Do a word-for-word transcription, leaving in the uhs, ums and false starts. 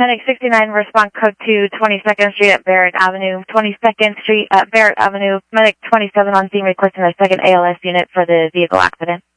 Medic sixty-nine, respond code to twenty-second Street at Barrett Avenue. twenty-second Street at Barrett Avenue. Medic twenty-seven on scene requesting a second A L S unit for the vehicle accident.